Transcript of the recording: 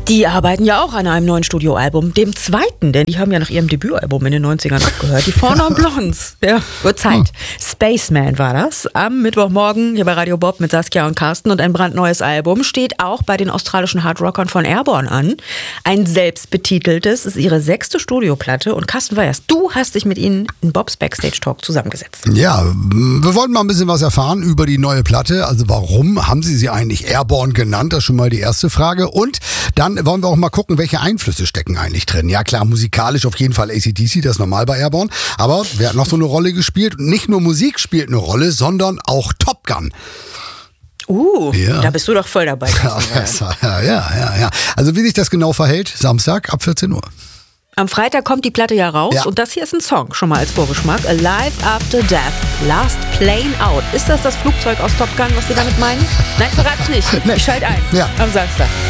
Die arbeiten ja auch an einem neuen Studioalbum, dem zweiten, denn die haben ja nach ihrem Debütalbum in den 90ern aufgehört. Die Four Non Blondes. Ja, wird Zeit. Spaceman war das. Am Mittwochmorgen hier bei Radio Bob mit Saskia und Carsten, und ein brandneues Album steht auch bei den australischen Hardrockern von Airborne an. Ein selbstbetiteltes, ist ihre 6. Studioplatte, und Carsten Weyers, du hast dich mit ihnen in Bobs Backstage Talk zusammengesetzt. Ja, wir wollten mal ein bisschen was erfahren über die neue Platte. Also warum haben sie eigentlich Airborne genannt? Das ist schon mal die erste Frage. Und dann wollen wir auch mal gucken, welche Einflüsse stecken eigentlich drin. Ja klar, musikalisch auf jeden Fall AC/DC, das ist normal bei Airborne. Aber wer hat noch so eine Rolle gespielt? Nicht nur Musik spielt eine Rolle, sondern auch Top Gun. Ja. Da bist du doch voll dabei. Ja. Also wie sich das genau verhält, Samstag ab 14 Uhr. Am Freitag kommt die Platte ja raus, und das hier ist ein Song, schon mal als Vorgeschmack. Alive After Death, Last Plane Out. Ist das Flugzeug aus Top Gun, was Sie damit meinen? Nein, verrat's nicht. Ich schalte ein. Am Samstag.